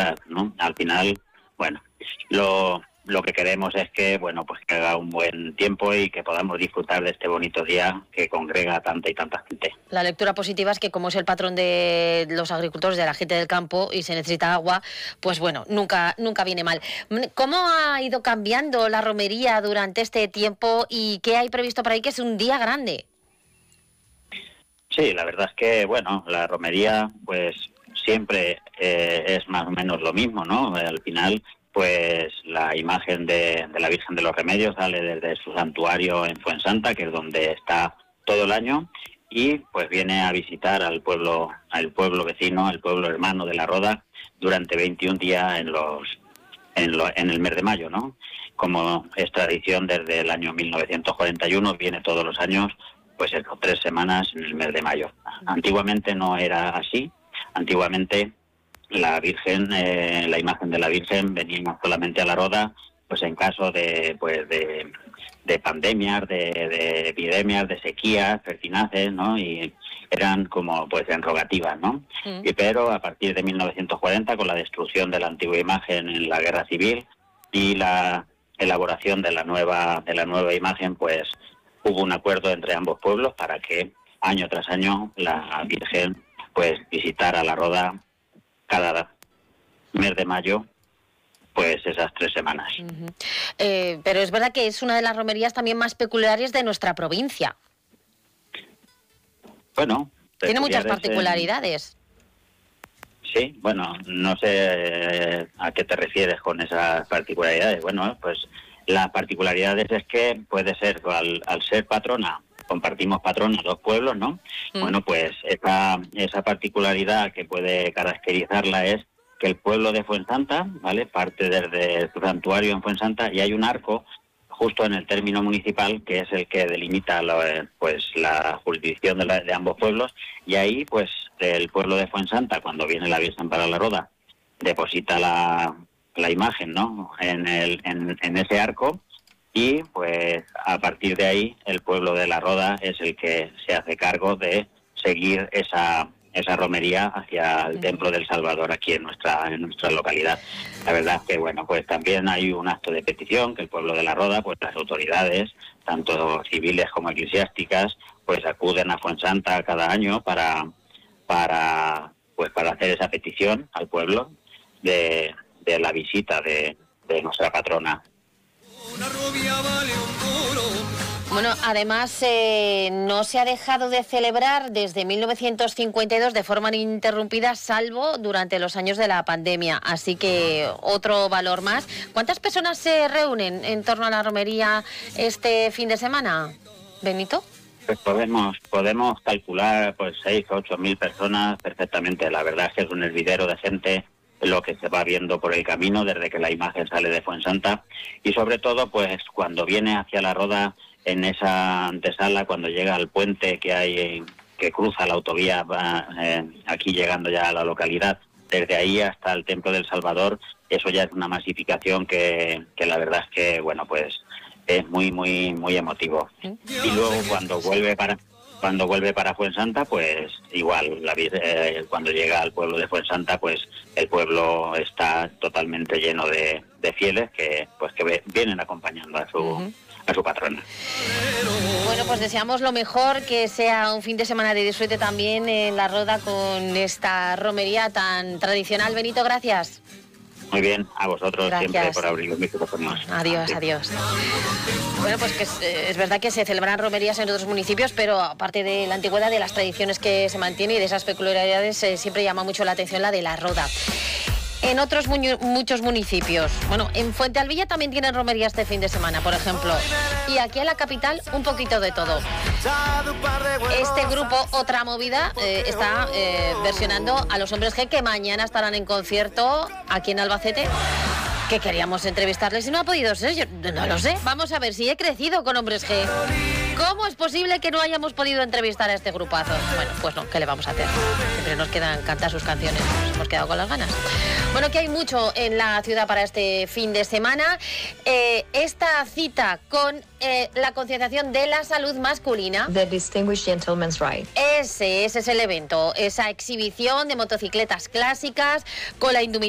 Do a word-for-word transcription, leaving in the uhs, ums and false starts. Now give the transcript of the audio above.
ciudad, ¿no? Al final, bueno, lo... Lo que queremos es que, bueno, pues que haga un buen tiempo y que podamos disfrutar de este bonito día que congrega a tanta y tanta gente. La lectura positiva es que como es el patrón de los agricultores, de la gente del campo y se necesita agua, pues bueno, nunca, nunca viene mal. ¿Cómo ha ido cambiando la romería durante este tiempo y qué hay previsto para ahí, que es un día grande? Sí, la verdad es que, bueno, la romería pues siempre eh, es más o menos lo mismo, ¿no? Al final, pues la imagen de, de la Virgen de los Remedios sale desde su santuario en Fuensanta, que es donde está todo el año, y pues viene a visitar al pueblo, al pueblo vecino, al pueblo hermano de La Roda, durante veintiún días en los en, lo, en el mes de mayo, ¿no? Como es tradición desde el año mil novecientos cuarenta y uno, viene todos los años, pues en tres semanas en el mes de mayo. Antiguamente no era así. Antiguamente la Virgen, eh, la imagen de la Virgen venía solamente a La Roda, pues en caso de, pues de, de pandemias, de, de epidemias, de sequías, pertinaces, ¿no? Y eran como, pues, en rogativas, ¿no? Mm. Y pero a partir de mil novecientos cuarenta, con la destrucción de la antigua imagen en la Guerra Civil y la elaboración de la nueva, de la nueva imagen, pues hubo un acuerdo entre ambos pueblos para que año tras año la Virgen, pues, visitara La Roda cada mes de mayo, pues esas tres semanas. Uh-huh. Eh, pero es verdad que es una de las romerías también más peculiares de nuestra provincia. Bueno, tiene muchas particularidades. En... Sí, bueno, no sé a qué te refieres con esas particularidades. Bueno, pues las particularidades es que puede ser, al, al ser patrona, compartimos patrona dos pueblos, ¿no? Mm. Bueno, pues esa, esa particularidad que puede caracterizarla es que el pueblo de Fuensanta, ¿vale?, parte desde su santuario en Fuensanta y hay un arco justo en el término municipal que es el que delimita la, pues la jurisdicción de, la, de ambos pueblos, y ahí pues el pueblo de Fuensanta, cuando viene la Virgen para La Roda, deposita la, la imagen, ¿no?, en, el, en, en ese arco. Y pues a partir de ahí el pueblo de La Roda es el que se hace cargo de seguir esa esa romería hacia el Templo del Salvador aquí en nuestra en nuestra localidad. La verdad es que bueno, pues también hay un acto de petición que el pueblo de La Roda, pues las autoridades, tanto civiles como eclesiásticas, pues acuden a Fuensanta cada año para para pues para hacer esa petición al pueblo de, de la visita de, de nuestra patrona. Una rubia vale un duro. Bueno, además eh, no se ha dejado de celebrar desde mil novecientos cincuenta y dos de forma ininterrumpida, salvo durante los años de la pandemia. Así que otro valor más. ¿Cuántas personas se reúnen en torno a la romería este fin de semana, Benito? Pues podemos podemos calcular pues seis o ocho mil personas perfectamente. La verdad es que es un hervidero de gente lo que se va viendo por el camino desde que la imagen sale de Fuensanta, y sobre todo pues cuando viene hacia La Roda, en esa antesala, cuando llega al puente que hay que cruza la autovía, va, eh, aquí llegando ya a la localidad, desde ahí hasta el Templo del Salvador, eso ya es una masificación que, que la verdad es que bueno, pues es muy muy muy emotivo. Y luego cuando vuelve para Cuando vuelve para Fuensanta, pues igual, la, eh, cuando llega al pueblo de Fuensanta, pues el pueblo está totalmente lleno de, de fieles que pues que ve, vienen acompañando a su, uh-huh. a su patrona. Bueno, pues deseamos lo mejor, que sea un fin de semana de disfrute también en La Roda con esta romería tan tradicional. Benito, gracias. Muy bien, a vosotros. Gracias. Siempre por abrir los micrófonos. Adiós, sí. adiós. Bueno, pues que es, es verdad que se celebran romerías en otros municipios, pero aparte de la antigüedad, de las tradiciones que se mantienen y de esas peculiaridades, eh, siempre llama mucho la atención la de La Roda. En otros mu- muchos municipios, bueno, en Fuentealbilla también tienen romería este fin de semana, por ejemplo. Y aquí en la capital, un poquito de todo. Este grupo, Otra Movida, eh, está eh, versionando a Los Hombres G, que mañana estarán en concierto aquí en Albacete, que queríamos entrevistarles y no ha podido ser. Yo no lo sé. Vamos a ver si he crecido con Hombres G. ¿Cómo es posible que no hayamos podido entrevistar a este grupazo? Bueno, pues no, ¿qué le vamos a hacer? Siempre nos quedan cantar sus canciones. Nos hemos quedado con las ganas. Bueno, que hay mucho en la ciudad para este fin de semana. Eh, esta cita con eh, la concienciación de la salud masculina. The Distinguished Gentleman's Ride. Ese, ese es el evento. Esa exhibición de motocicletas clásicas con la indumentaria